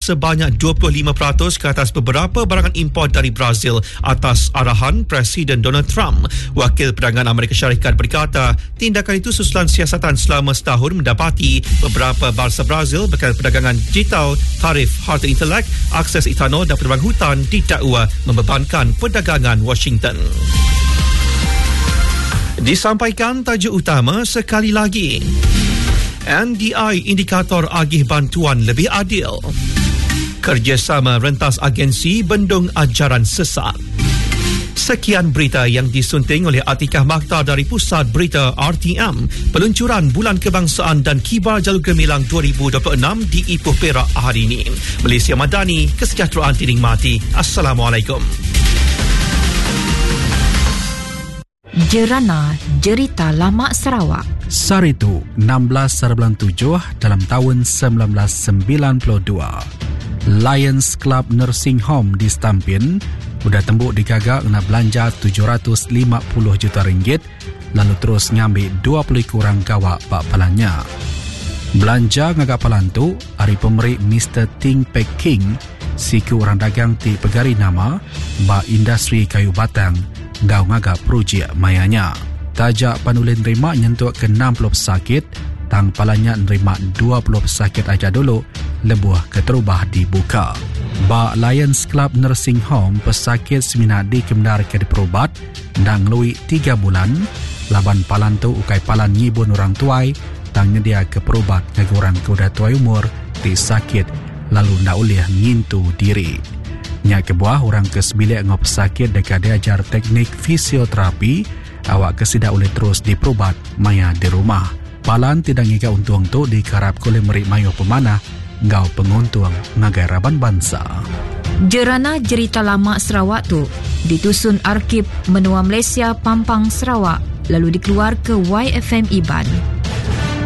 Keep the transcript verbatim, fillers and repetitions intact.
sebanyak dua puluh lima peratus ke atas beberapa barangan import dari Brazil atas arahan Presiden Donald Trump. Wakil Perdagangan Amerika Syarikat berkata, tindakan itu susulan siasatan selama setahun mendapati beberapa bangsa Brazil berkaitan perdagangan digital, tarif harta intelek, akses etanol dan penerbang hutan didakwa membebankan perdagangan Washington. Disampaikan tajuk utama sekali lagi. N D I indikator agih bantuan lebih adil. Kerjasama rentas agensi bendung ajaran sesat. Sekian berita yang disunting oleh Atikah Maktar dari Pusat Berita R T M. Peluncuran Bulan Kebangsaan dan Kibar Jalur Gemilang dua ribu dua puluh enam di Ipoh Perak hari ini. Malaysia Madani, kesejahteraan dinikmati. Assalamualaikum. Jerana Jerita Lama Sarawak. Saritu enam belas bulan tujuh dalam tahun sembilan belas sembilan puluh dua. Lions Club Nursing Home di Stampin sudah tembuk digagak kena belanja tujuh ratus lima puluh juta ringgit lalu terus ngambil dua puluh kurang gawak bak palannya. Belanja ngagak palan tu hari pemberi Mister Ting Pek King siku orang dagang ti pegari nama bak industri kayu batang gau ngagak projek mayanya. Tajak panulin nerima nyentuh ke enam puluh pesakit, tang palanya nerima dua puluh pesakit aja dulu, lebuh keterubah dibuka. Ba Lions Club Nursing Home pesakit semina di kemdar ke diperubat, dan ngelui tiga bulan, laban palan tu ukai palan nyibun orang tuai, tang nyedia ke perubat ngegurang kuda tuai umur, ti sakit, lalu ndak ulih ngintu diri. Nyak kebuah orang kesembilan ngop sakit dekat diajar teknik fisioterapi, awak kesidak oleh terus diperubat maya di rumah. Palan tidak ngiga untung tu dikarap kule merik mayo pemanah, ngau penguntung ngagai raban bangsa. Jerana Jerita Lama Sarawak tu ditusun Arkib Menua Malaysia Pampang Sarawak lalu dikeluar ke Y F M Iban.